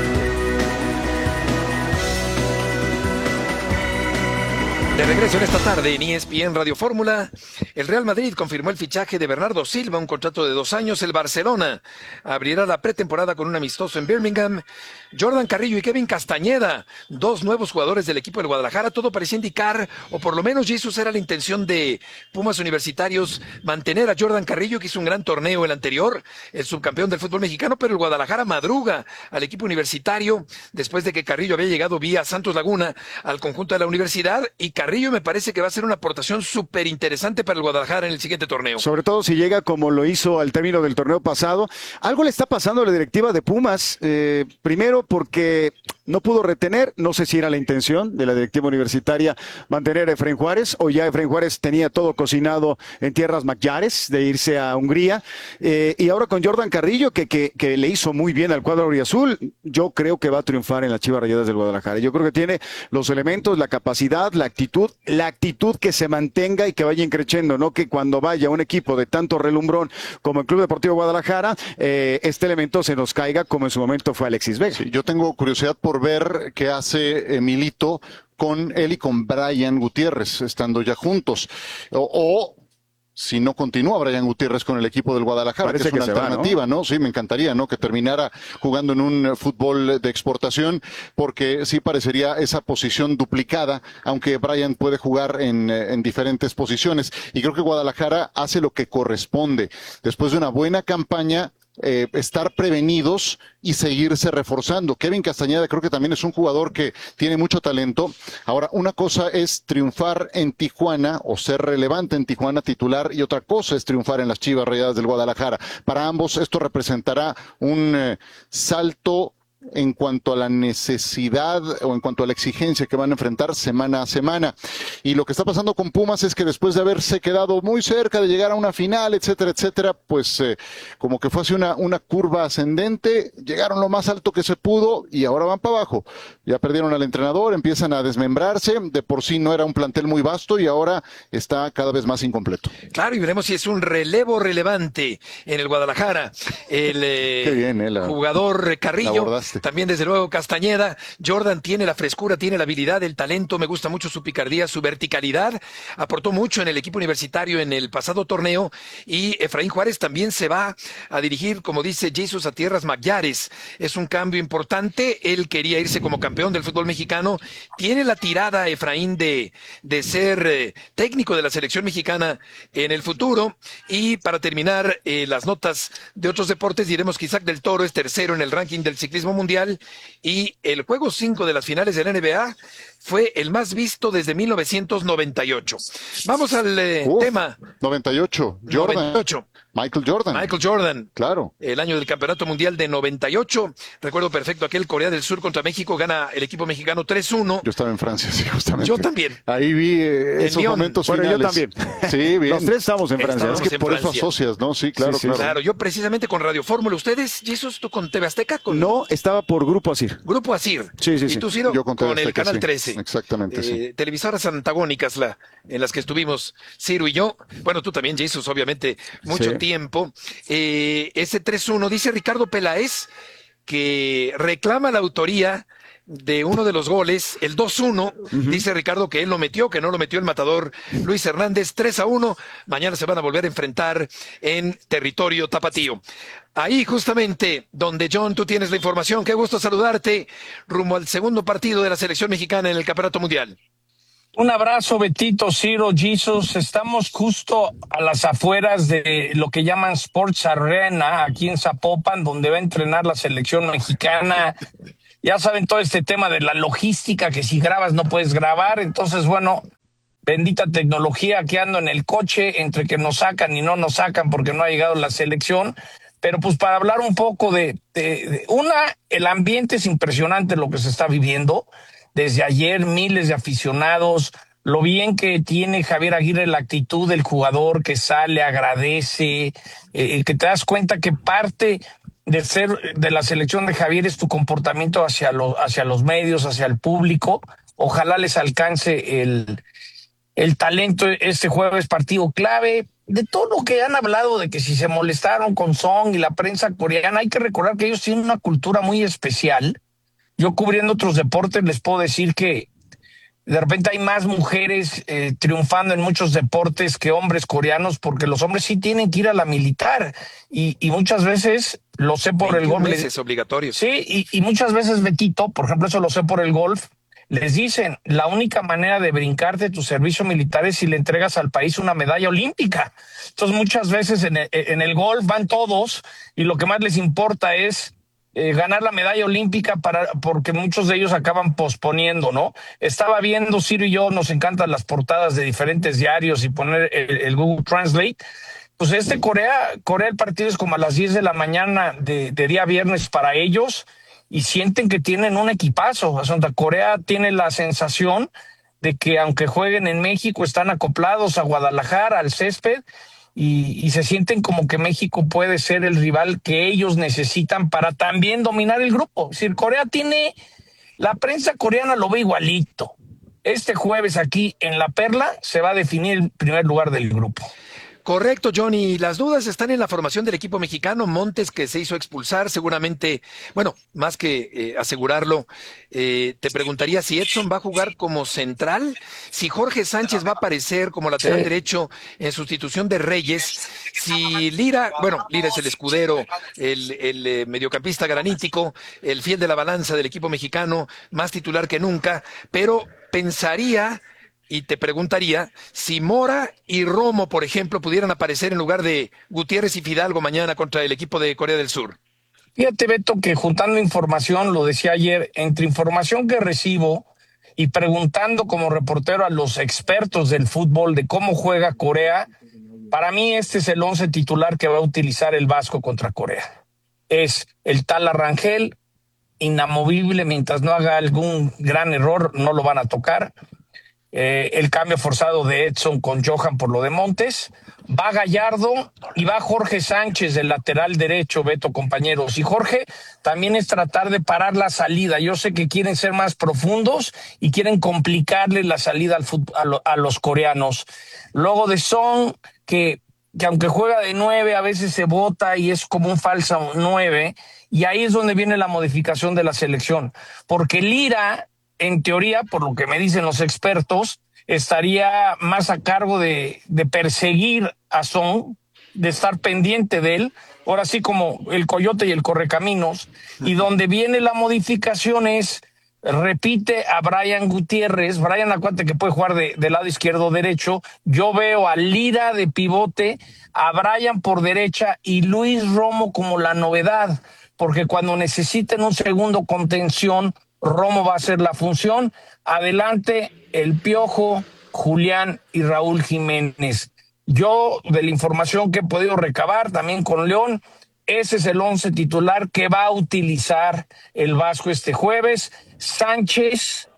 De regreso en esta tarde en ESPN Radio Fórmula, el Real Madrid confirmó el fichaje de Bernardo Silva, un contrato de 2 años. El Barcelona abrirá la pretemporada con un amistoso en Birmingham. Jordan Carrillo y Kevin Castañeda, 2 nuevos jugadores del equipo del Guadalajara. Todo parecía indicar, o por lo menos Jesús, era la intención de Pumas Universitarios mantener a Jordan Carrillo, que hizo un gran torneo el anterior, el subcampeón del fútbol mexicano, pero el Guadalajara madruga al equipo universitario después de que Carrillo había llegado vía Santos Laguna al conjunto de la universidad, y Carrillo me parece que va a ser una aportación súper interesante para el Guadalajara en el siguiente torneo. Sobre todo si llega como lo hizo al término del torneo pasado. Algo le está pasando a la directiva de Pumas, primero porque no pudo retener, no sé si era la intención de la directiva universitaria mantener a Efraín Juárez, o ya Efraín Juárez tenía todo cocinado en tierras magyares de irse a Hungría, y ahora con Jordan Carrillo que le hizo muy bien al cuadro auriazul. Yo creo que va a triunfar en las Chivas Rayadas del Guadalajara. Yo creo que tiene los elementos, la capacidad, la actitud que se mantenga y que vaya increciendo, no que cuando vaya un equipo de tanto relumbrón como el Club Deportivo Guadalajara, este elemento se nos caiga como en su momento fue Alexis Vega. Sí, yo tengo curiosidad por ver qué hace Milito con él y con Brian Gutiérrez, estando ya juntos. O si no continúa Brian Gutiérrez con el equipo del Guadalajara, parece que es una alternativa, ¿no? Sí, me encantaría, ¿no? Que terminara jugando en un fútbol de exportación, porque sí parecería esa posición duplicada, aunque Brian puede jugar en diferentes posiciones. Y creo que Guadalajara hace lo que corresponde. Después de una buena campaña, estar prevenidos y seguirse reforzando. Kevin Castañeda creo que también es un jugador que tiene mucho talento. Ahora, una cosa es triunfar en Tijuana o ser relevante en Tijuana titular, y otra cosa es triunfar en las Chivas Rayadas del Guadalajara. Para ambos esto representará un salto en cuanto a la necesidad o en cuanto a la exigencia que van a enfrentar semana a semana. Y lo que está pasando con Pumas es que después de haberse quedado muy cerca de llegar a una final, etcétera, etcétera, pues como que fue así una curva ascendente, llegaron lo más alto que se pudo y ahora van para abajo. Ya perdieron al entrenador, empiezan a desmembrarse, de por sí no era un plantel muy vasto y ahora está cada vez más incompleto. Claro, y veremos si es un relevo relevante en el Guadalajara. Qué bien, jugador Carrillo. También, desde luego, Castañeda. Jordan tiene la frescura, tiene la habilidad, el talento. Me gusta mucho su picardía, su verticalidad. Aportó mucho en el equipo universitario en el pasado torneo. Y Efraín Juárez también se va a dirigir, como dice Jesús, a tierras magyares. Es un cambio importante. Él quería irse como campeón del fútbol mexicano. Tiene la tirada, Efraín, de ser técnico de la selección mexicana en el futuro. Y para terminar las notas de otros deportes, diremos que Isaac del Toro es tercero en el ranking del ciclismo mundial, y el juego 5 de las finales de la NBA fue el más visto desde 1998. Vamos al tema. 98, Jordan. 98. Michael Jordan. Claro. El año del Campeonato Mundial de 98. Recuerdo perfecto aquel Corea del Sur contra México, gana el equipo mexicano 3-1. Yo estaba en Francia, sí, justamente. Yo también. Ahí vi esos momentos finales. Yo también. Sí, bien. Los tres estamos en Francia. Es que por eso asocias, ¿no? Sí, claro, claro. Claro, yo precisamente con Radio Fórmula. ¿Ustedes, Jesús, tú con TV Azteca? No, estaba por Grupo Asir. Grupo Asir. Sí. ¿Y tú, Ciro? Yo con el Canal 13. Exactamente, sí. Televisoras antagónicas en las que estuvimos Ciro y yo. Bueno, tú también, Jesús, obviamente, mucho tiempo. Ese 3-1, dice Ricardo Peláez, que reclama la autoría de uno de los goles, el 2-1, dice Ricardo que él lo metió, que no lo metió el matador Luis Hernández. 3-1, mañana se van a volver a enfrentar en territorio tapatío. Ahí justamente donde, John, tú tienes la información. Qué gusto saludarte rumbo al segundo partido de la selección mexicana en el Campeonato Mundial. Un abrazo, Betito, Ciro, Jesus. Estamos justo a las afueras de lo que llaman Sports Arena, aquí en Zapopan, donde va a entrenar la selección mexicana. Ya saben todo este tema de la logística, que si grabas no puedes grabar. Entonces, bueno, bendita tecnología, que ando en el coche, entre que nos sacan y no nos sacan porque no ha llegado la selección. Pero pues para hablar un poco el ambiente es impresionante lo que se está viviendo. Desde ayer, miles de aficionados, lo bien que tiene Javier Aguirre, la actitud del jugador que sale, agradece, que te das cuenta que parte de ser de la selección de Javier es tu comportamiento hacia los medios, hacia el público. Ojalá les alcance el talento este jueves, partido clave. De todo lo que han hablado de que si se molestaron con Song y la prensa coreana, hay que recordar que ellos tienen una cultura muy especial. Yo cubriendo otros deportes les puedo decir que de repente hay más mujeres triunfando en muchos deportes que hombres coreanos, porque los hombres sí tienen que ir a la militar y muchas veces, lo sé por el golf. Meses obligatorios. Sí, y muchas veces, Betito, por ejemplo, eso lo sé por el golf, les dicen, la única manera de brincarte tu servicio militar es si le entregas al país una medalla olímpica. Entonces muchas veces en el golf van todos y lo que más les importa es ganar la medalla olímpica porque muchos de ellos acaban posponiendo, ¿no? Estaba viendo, Ciro y yo, nos encantan las portadas de diferentes diarios y poner el Google Translate. Pues Corea, el partido es como a las 10 de la mañana de día viernes para ellos, y sienten que tienen un equipazo. Santa Corea tiene la sensación de que aunque jueguen en México, están acoplados a Guadalajara, al césped, y se sienten como que México puede ser el rival que ellos necesitan para también dominar el grupo. Es decir, la prensa coreana lo ve igualito. Este jueves aquí en La Perla se va a definir el primer lugar del grupo. Correcto, Johnny. Las dudas están en la formación del equipo mexicano. Montes, que se hizo expulsar, seguramente, bueno, más que asegurarlo, te preguntaría si Edson va a jugar como central, si Jorge Sánchez va a aparecer como lateral derecho en sustitución de Reyes, si Lira es el escudero, el mediocampista granítico, el fiel de la balanza del equipo mexicano, más titular que nunca, pero pensaría y te preguntaría si Mora y Romo, por ejemplo, pudieran aparecer en lugar de Gutiérrez y Fidalgo mañana contra el equipo de Corea del Sur. Fíjate, Beto, que juntando información, lo decía ayer, entre información que recibo y preguntando como reportero a los expertos del fútbol de cómo juega Corea, para mí este es el 11 titular que va a utilizar el Vasco contra Corea. Es el Tala Rangel, inamovible, mientras no haga algún gran error, no lo van a tocar. El cambio forzado de Edson con Johan por lo de Montes, va Gallardo y va Jorge Sánchez del lateral derecho, Beto, compañeros. Y Jorge también es tratar de parar la salida. Yo sé que quieren ser más profundos y quieren complicarle la salida a los coreanos. Luego de Son, que aunque juega de 9, a veces se bota y es como un falso 9, y ahí es donde viene la modificación de la selección, porque Lira, en teoría, por lo que me dicen los expertos, estaría más a cargo de perseguir a Son, de estar pendiente de él, ahora sí como el coyote y el correcaminos, y donde viene la modificación es, repite a Brian Gutiérrez. Brian, acuérdate que puede jugar de lado izquierdo o derecho. Yo veo a Lira de pivote, a Brian por derecha y Luis Romo como la novedad, porque cuando necesiten un segundo contención, Romo va a hacer la función. Adelante el Piojo, Julián y Raúl Jiménez. Yo, de la información que he podido recabar también con León, ese es el 11 titular que va a utilizar el Vasco este jueves. Sánchez,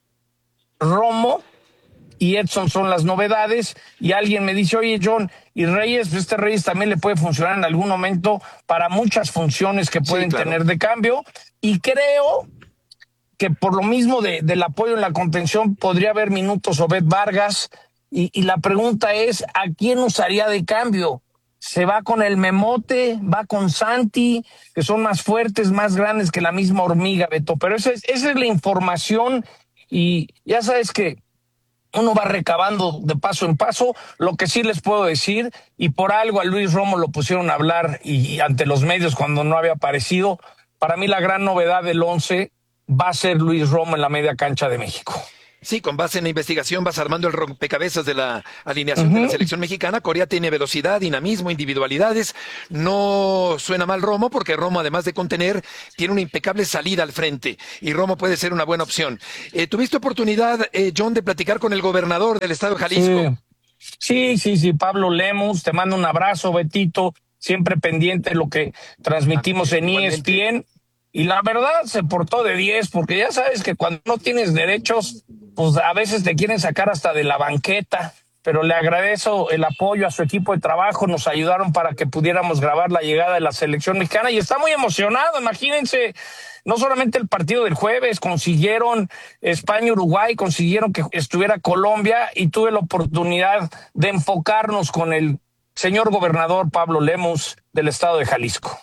Romo y Edson son las novedades. Y alguien me dice, oye, John, y Reyes, pues Reyes también le puede funcionar en algún momento para muchas funciones que pueden tener de cambio. Y creo que por lo mismo del apoyo en la contención podría haber minutos Obed Vargas, y la pregunta es, ¿a quién usaría de cambio? ¿Se va con el Memote? ¿Va con Santi? Que son más fuertes, más grandes que la misma hormiga, Beto. Pero esa es la información, y ya sabes que uno va recabando de paso en paso. Lo que sí les puedo decir, y por algo a Luis Romo lo pusieron a hablar y ante los medios cuando no había aparecido, para mí la gran novedad del 11 va a ser Luis Romo en la media cancha de México. Sí, con base en la investigación vas armando el rompecabezas de la alineación de la selección mexicana. Corea tiene velocidad, dinamismo, individualidades. No suena mal Romo, porque Romo, además de contener, tiene una impecable salida al frente. Y Romo puede ser una buena opción. ¿Tuviste oportunidad, John, de platicar con el gobernador del estado de Jalisco? Sí, Pablo Lemus, te mando un abrazo, Betito, siempre pendiente de lo que transmitimos en ESPN. Y la verdad se portó de 10, porque ya sabes que cuando no tienes derechos, pues a veces te quieren sacar hasta de la banqueta, pero le agradezco el apoyo a su equipo de trabajo, nos ayudaron para que pudiéramos grabar la llegada de la selección mexicana y está muy emocionado, imagínense, no solamente el partido del jueves, consiguieron España-Uruguay, consiguieron que estuviera Colombia y tuve la oportunidad de enfocarnos con el señor gobernador Pablo Lemus del estado de Jalisco.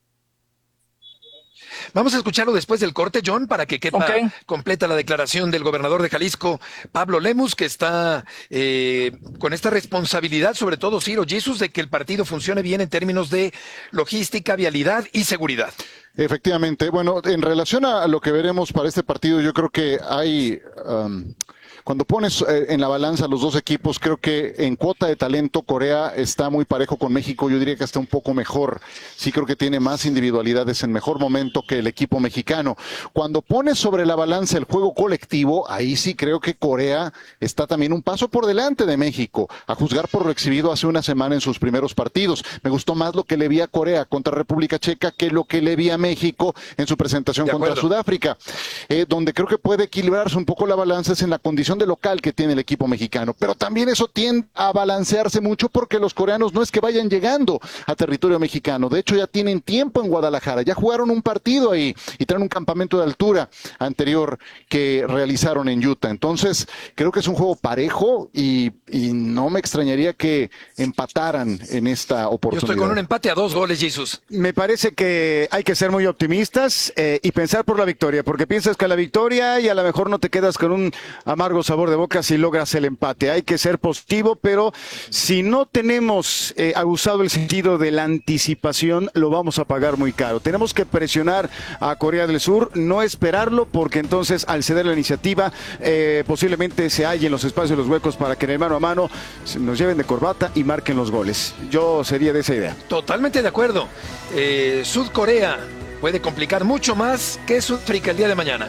Vamos a escucharlo después del corte, John, para que quepa completa la declaración del gobernador de Jalisco, Pablo Lemus, que está con esta responsabilidad, sobre todo Ciro Jesus, de que el partido funcione bien en términos de logística, vialidad y seguridad. Efectivamente. Bueno, en relación a lo que veremos para este partido, yo creo que hay... Cuando pones en la balanza los dos equipos, creo que en cuota de talento Corea está muy parejo con México, yo diría que está un poco mejor. Sí creo que tiene más individualidades en mejor momento que el equipo mexicano. Cuando pones sobre la balanza el juego colectivo, ahí sí creo que Corea está también un paso por delante de México, a juzgar por lo exhibido hace una semana en sus primeros partidos. Me gustó más lo que le vi a Corea contra República Checa que lo que le vi a México en su presentación contra Sudáfrica. Donde creo que puede equilibrarse un poco la balanza es en la condición de local que tiene el equipo mexicano, pero también eso tiende a balancearse mucho porque los coreanos no es que vayan llegando a territorio mexicano, de hecho ya tienen tiempo en Guadalajara, ya jugaron un partido ahí y traen un campamento de altura anterior que realizaron en Utah, entonces creo que es un juego parejo y no me extrañaría que empataran en esta oportunidad. Yo estoy con un empate a 2 goles, Jesús. Me parece que hay que ser muy optimistas y pensar por la victoria, porque piensas que la victoria y a lo mejor no te quedas con un amargo sabor de boca si logras el empate. Hay que ser positivo, pero si no tenemos aguzado el sentido de la anticipación, lo vamos a pagar muy caro. Tenemos que presionar a Corea del Sur, no esperarlo, porque entonces al ceder la iniciativa posiblemente se hallen los espacios, los huecos para que en el mano a mano nos lleven de corbata y marquen los goles. Yo sería de esa idea. Totalmente de acuerdo. Sudcorea puede complicar mucho más que Sudáfrica el día de mañana.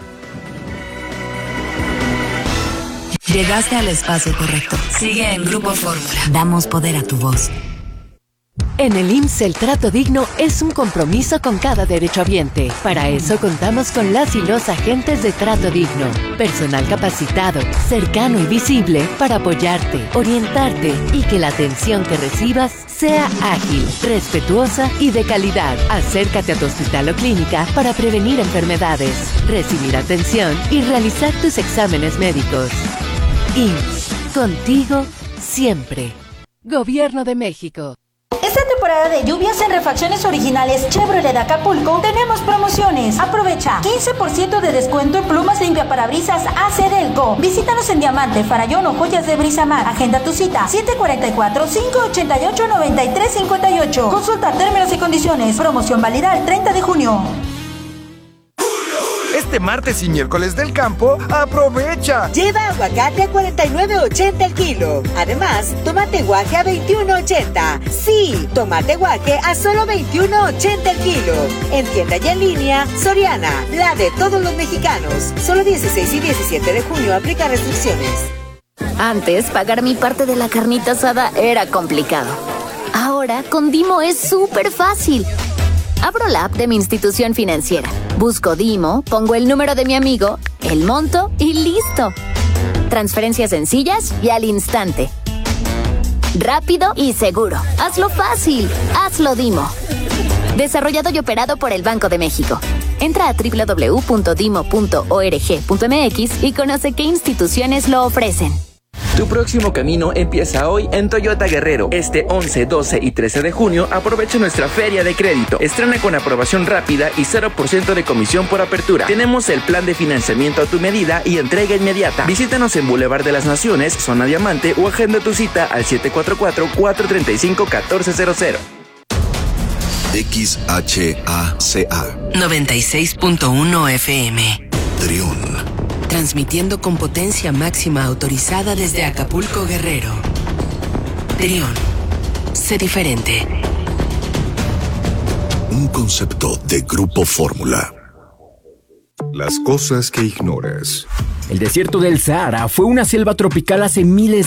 Llegaste al espacio correcto. Sigue en Grupo Fórmula. Damos poder a tu voz. En el IMSS el trato digno es un compromiso con cada derechohabiente. Para eso contamos con las y los agentes de trato digno. Personal capacitado, cercano y visible para apoyarte, orientarte y que la atención que recibas sea ágil, respetuosa y de calidad. Acércate a tu hospital o clínica para prevenir enfermedades, recibir atención y realizar tus exámenes médicos. IMSS, contigo siempre. Gobierno de México. Esta temporada de lluvias en refacciones originales Chevrolet de Acapulco tenemos promociones. Aprovecha 15% de descuento en plumas limpiaparabrisas AC Delco. Visítanos en Diamante, Farallón o Joyas de Brisamar. Agenda tu cita 744-588-9358. Consulta términos y condiciones. Promoción válida el 30 de junio. Este martes y miércoles del campo, ¡aprovecha! Lleva aguacate a 49.80 el kilo. Además, tomate guaje a 21.80. Sí, tomate guaje a solo 21.80 el kilo. En tienda y en línea, Soriana, la de todos los mexicanos. Solo 16 y 17 de junio aplica restricciones. Antes, pagar mi parte de la carnita asada era complicado. Ahora, con Dimo es súper fácil. Abro la app de mi institución financiera, busco Dimo, pongo el número de mi amigo, el monto y listo. Transferencias sencillas y al instante. Rápido y seguro. Hazlo fácil. Hazlo Dimo. Desarrollado y operado por el Banco de México. Entra a www.dimo.org.mx y conoce qué instituciones lo ofrecen. Tu próximo camino empieza hoy en Toyota Guerrero. Este 11, 12 y 13 de junio aprovecha nuestra feria de crédito. Estrena con aprobación rápida y 0% de comisión por apertura. Tenemos el plan de financiamiento a tu medida y entrega inmediata. Visítanos en Boulevard de las Naciones, Zona Diamante o agenda tu cita al 744-435-1400. XHACA 96.1 FM. Triun. transmitiendo con potencia máxima autorizada desde Acapulco, Guerrero. Trión, sé diferente. Un concepto de Grupo Fórmula. Las cosas que ignoras. El desierto del Sahara fue una selva tropical hace miles